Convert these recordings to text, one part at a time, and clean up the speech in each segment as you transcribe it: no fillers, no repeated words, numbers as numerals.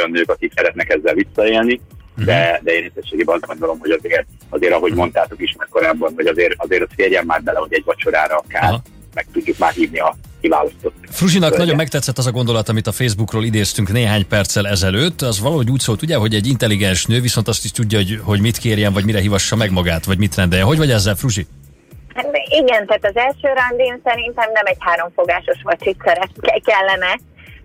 olyan nők, akik szeretnek ezzel visszaélni, de én összességében azt gondolom, hogy azért ahogy mondtátok is már korábban, hogy azért az férjen már bele, hogy egy vacsorára akár meg tudjuk már hívni a kiválasztott. Fruzsinak nagyon megtetszett az a gondolat, amit a Facebookról idéztünk néhány perccel ezelőtt. Az valahogy úgy szólt, ugye, hogy egy intelligens nő viszont azt is tudja, hogy mit kérjen, vagy mire hívassa meg magát, vagy mit rendelje. Hogy vagy ezzel, Fruzsi? Igen, tehát az első randin szerintem nem egy 3 fogásos vacsit kellene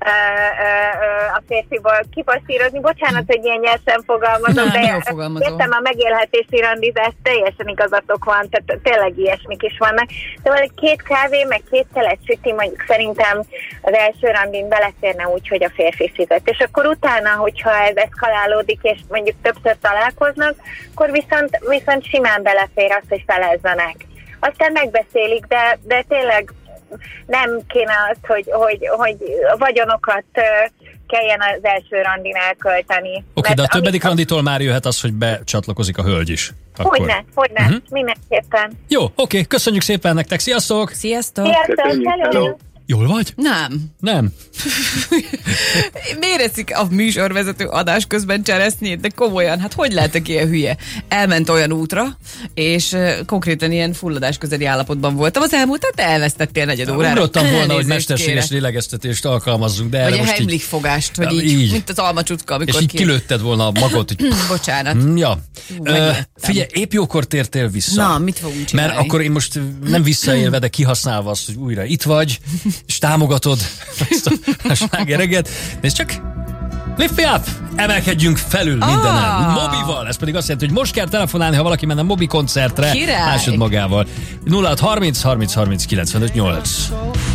a férfiból kipasszírozni. Bocsánat, hogy ilyen nyersen fogalmazom, de értem, a megélhetési randizás teljesen igazatok van, tehát tényleg ilyesmik is vannak. Szóval egy 2 kávé, meg 2 szelet süti, mondjuk szerintem az első randin beleférne úgy, hogy a férfi fizet. És akkor utána, hogyha ez eszkalálódik, és mondjuk többször találkoznak, akkor viszont simán belefér az, hogy felezzenek. Aztán megbeszélik, de tényleg nem kéne azt, hogy vagyonokat kelljen az első randin elkölteni. Oké, de a többedik randitól már jöhet az, hogy becsatlakozik a hölgy is. Hogyne, mindenképpen. Jó, oké, köszönjük szépen nektek, sziasztok! Sziasztok! Hello. Jól vagy? Nem. Miért eszik a műsorvezető adás közben cseresznyét? De komolyan, hát hogy lehetek ilyen hülye? Elment olyan útra, és konkrétan ilyen fulladás közeli állapotban voltam. Az elmúlt, hát elvesztettél negyed órára. Ugrottam volna, hogy mesterséges lélegeztetést alkalmazzunk, de vagy most a Heimlich fogást, hogy így, mint az almacsutka, amikor és így kilőtted volna magad, hogy... Bocsánat. Ja. Figyelj, épp jókor tértél vissza. Na, mit fogunk csinálni? Mert akkor én most nem visszaélve, de kihasználva azt, hogy újra itt vagy, és támogatod ezt a slágereget. Nézd csak! Lift me up! Emelkedjünk felül mindenen. Mobival. Ez pedig azt jelenti, hogy most kell telefonálni, ha valaki menne Mobi koncertre. Király! Másod magával. 0630 30 30 95 8.